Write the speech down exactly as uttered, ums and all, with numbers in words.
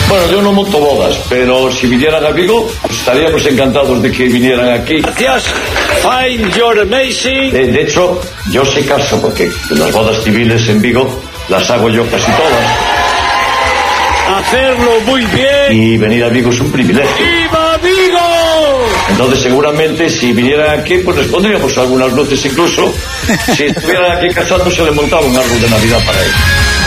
Bueno, yo no monto bodas, pero si vinieran a Vigo, estaríamos encantados de que vinieran aquí. Gracias. Fine, you're amazing. De, de hecho, yo se caso porque las bodas civiles en Vigo las hago yo casi todas. Hacerlo muy bien. Y venir a Vigo es un privilegio. ¡Viva Vigo! Entonces, seguramente, si vinieran aquí, pues les pondríamos algunas luces incluso. Si estuvieran aquí casándose, le montaba un árbol de Navidad para ellos.